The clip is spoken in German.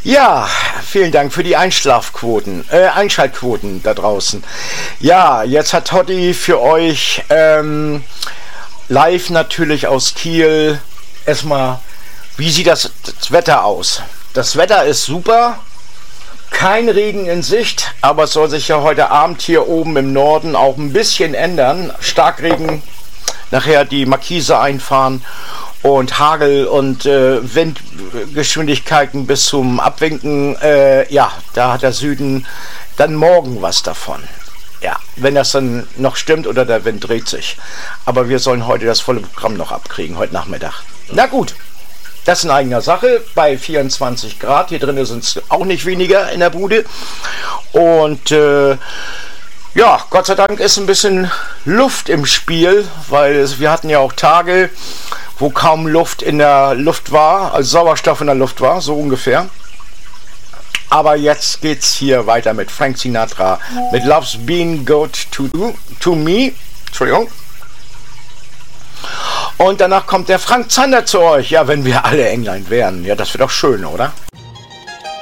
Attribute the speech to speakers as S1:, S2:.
S1: Ja, vielen Dank für die Einschaltquoten da draußen. Ja, jetzt hat Totti für euch live natürlich aus Kiel erstmal, wie sieht das Wetter aus? Das Wetter ist super, kein Regen in Sicht, aber es soll sich ja heute Abend hier oben im Norden auch ein bisschen ändern. Starkregen, nachher die Markise einfahren. Und Hagel und Windgeschwindigkeiten bis zum Abwinken, ja, da hat der Süden dann morgen was davon. Ja, wenn das dann noch stimmt oder der Wind dreht sich. Aber wir sollen heute das volle Programm noch abkriegen, heute Nachmittag. Na gut, das ist in eigener Sache, bei 24 Grad. Hier drin sind es auch nicht weniger in der Bude. Und ja, Gott sei Dank ist ein bisschen Luft im Spiel, weil wir hatten ja auch Tage, wo kaum Luft in der Luft war, also Sauerstoff in der Luft war, so ungefähr. Aber jetzt geht's hier weiter mit Frank Sinatra, mit Love's Been Good to Me. Entschuldigung. Und danach kommt der Frank Zander zu euch. Ja, wenn wir alle England wären. Ja, das wäre doch schön, oder?